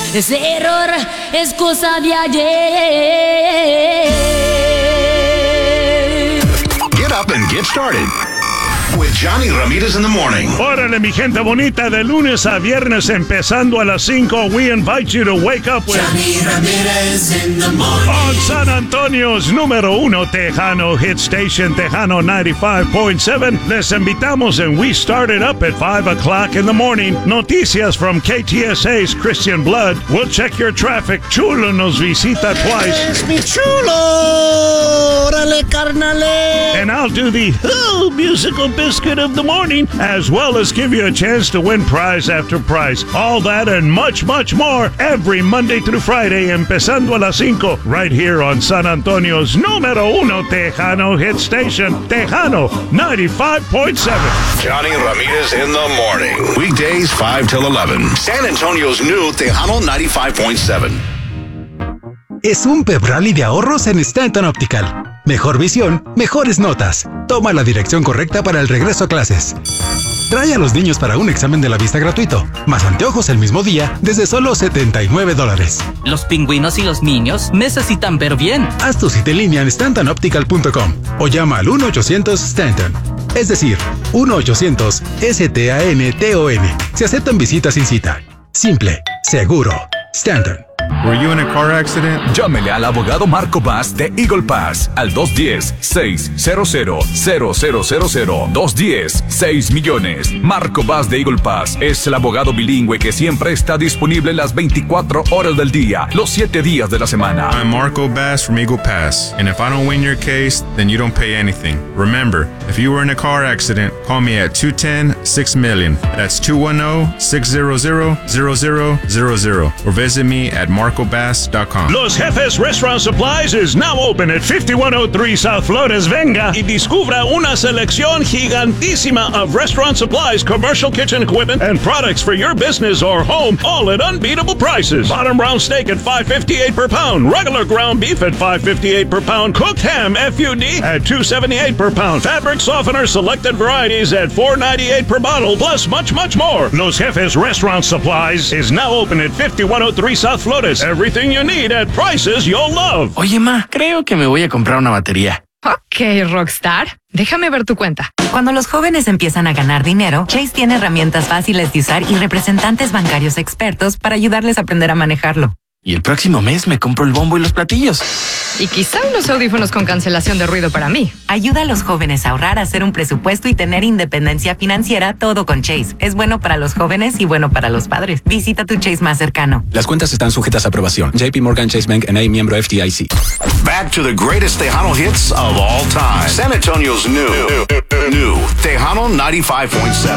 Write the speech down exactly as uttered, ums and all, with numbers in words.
Ese error es cosa de ayer. Get up and get started with Johnny Ramírez in the morning. Órale, mi gente bonita, de lunes a viernes empezando a las cinco. We invite you to wake up with Johnny Ramírez in the morning. On San Antonio's número uno Tejano hit station, Tejano ninety-five point seven. Les invitamos and we started up at five o'clock in the morning. Noticias from K T S A's Christian Blood. We'll check your traffic. Chulo nos visita twice. Es mi chulo. Órale, carnale. And I'll do the oh, musical biscuit of the morning, as well as give you a chance to win prize after prize. All that and much, much more every Monday through Friday, empezando a las cinco, right here on San Antonio's número uno Tejano hit station, Tejano ninety-five point seven. Johnny Ramírez in the morning. Weekdays five till eleven. San Antonio's new Tejano ninety-five point seven. Es un pep rally de ahorros en Stanton Optical. Mejor visión, mejores notas. Toma la dirección correcta para el regreso a clases. Trae a los niños para un examen de la vista gratuito, más anteojos el mismo día desde solo setenta y nueve dólares. Los pingüinos y los niños necesitan ver bien. Haz tu cita en línea en stanton optical punto com o llama al uno ochocientos Stanton. Es decir, uno ochocientos S T A N T O N. Se aceptan visitas sin cita. Simple, seguro. Stanton. Were you in a car accident? Llámele al abogado Marco Bass de Eagle Pass al dos uno cero, seis cero cero, cero cero cero cero. dos uno cero, seis millones. Marco Bass de Eagle Pass es el abogado bilingüe que siempre está disponible las veinticuatro horas del día, los siete días de la semana. I'm Marco Bass from Eagle Pass, and if I don't win your case, then you don't pay anything. Remember, if you were in a car accident, call me at two one zero, six million. That's two one zero, six zero zero, zero zero zero zero. Or visit me at marco bass dot com. Los Jefes Restaurant Supplies is now open at fifty-one oh three South Flores. Venga y descubra una selección gigantísima of restaurant supplies, commercial kitchen equipment, and products for your business or home, all at unbeatable prices. Bottom brown steak at five fifty-eight per pound, regular ground beef at five fifty-eight per pound, cooked ham F U D at two seventy-eight per pound, fabric softener selected varieties at four ninety-eight per bottle, plus much, much more. Los Jefes Restaurant Supplies is now open at fifty-one oh three South Flores. Everything you need at prices you'll love. Oye, ma, creo que me voy a comprar una batería. Ok, Rockstar. Déjame ver tu cuenta. Cuando los jóvenes empiezan a ganar dinero, Chase tiene herramientas fáciles de usar y representantes bancarios expertos para ayudarles a aprender a manejarlo. Y el próximo mes me compro el bombo y los platillos. Y quizá unos audífonos con cancelación de ruido para mí. Ayuda a los jóvenes a ahorrar, a hacer un presupuesto y tener independencia financiera, todo con Chase. Es bueno para los jóvenes y bueno para los padres. Visita tu Chase más cercano. Las cuentas están sujetas a aprobación. J P Morgan Chase Bank N A, miembro F D I C. Back to the greatest Tejano hits of all time. San Antonio's new, new, new Tejano ninety-five point seven.